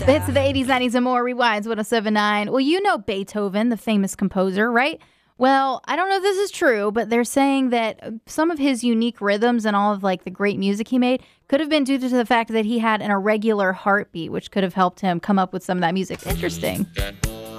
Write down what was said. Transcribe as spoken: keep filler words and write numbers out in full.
Hits of the eighties, nineties, and more. Rewinds one oh seven point nine. Well, you know Beethoven, the famous composer, right? Well, I don't know if this is true, but they're saying that some of his unique rhythms and all of like the great music he made could have been due to the fact that he had an irregular heartbeat, which could have helped him come up with some of that music. Interesting.